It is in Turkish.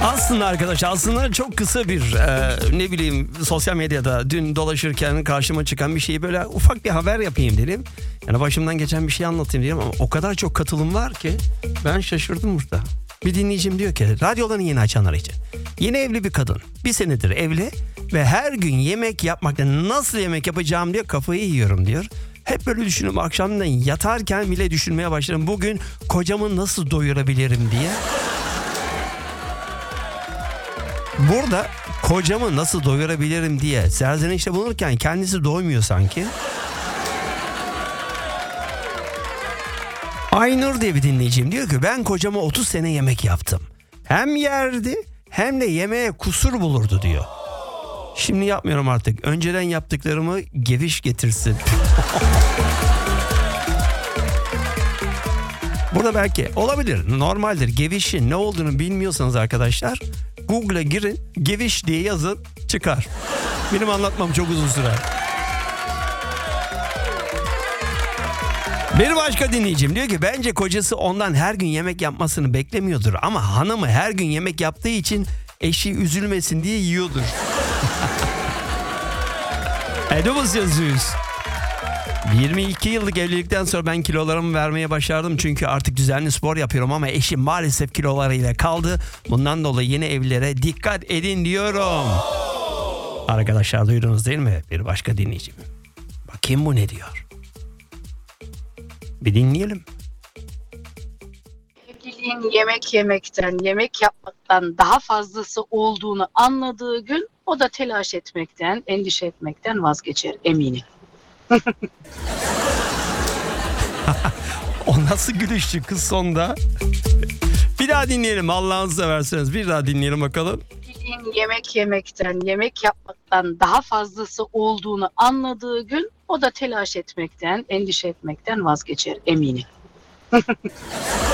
Aslında arkadaş çok kısa bir ne bileyim sosyal medyada dün dolaşırken karşıma çıkan bir şeyi böyle ufak bir haber yapayım dedim. Yani başımdan geçen bir şey anlatayım dedim ama o kadar çok katılım var ki ben şaşırdım burada. Bir dinleyicim diyor ki radyolarını yeni açanlar için. Yeni evli bir kadın bir senedir evli ve her gün yemek yapmakta nasıl yemek yapacağım diye kafayı yiyorum diyor. Hep böyle düşünüyorum, akşamdan yatarken bile düşünmeye başladım. Bugün kocamı nasıl doyurabilirim diye. Burada kocamı nasıl doyurabilirim diye serzenişte bulunurken kendisi doymuyor sanki. Aynur diye bir dinleyicim diyor ki ben kocama 30 sene yemek yaptım. Hem yerdi hem de yemeğe kusur bulurdu diyor. Şimdi yapmıyorum artık. Önceden yaptıklarımı geviş getirsin. Burada belki olabilir, normaldir. Gevişin ne olduğunu bilmiyorsanız arkadaşlar Google'a girin, geviş diye yazın, çıkar. Benim anlatmam çok uzun sürer. Bir başka dinleyicim diyor ki bence kocası ondan her gün yemek yapmasını beklemiyordur ama hanımı her gün yemek yaptığı için eşi üzülmesin diye yiyordur. Edumuz yazıyoruz. 22 yıllık evlilikten sonra ben kilolarımı vermeye başardım çünkü artık düzenli spor yapıyorum ama eşim maalesef kilolarıyla kaldı. Bundan dolayı yeni evlilere dikkat edin diyorum. Arkadaşlar duydunuz değil mi? Bir başka dinleyicim. Bakayım bu ne diyor. Bir dinleyelim. Evliliğin yemek yemekten, yemek yapmaktan daha fazlası olduğunu anladığı gün o da telaş etmekten, endişe etmekten vazgeçer eminim. O nasıl gülüştü kız sonda? Bir daha dinleyelim Allah'ınızı severseniz. Bir daha dinleyelim bakalım. Evliliğin yemek yemekten, yemek yapmaktan daha fazlası olduğunu anladığı gün o da telaş etmekten, endişe etmekten vazgeçer eminim.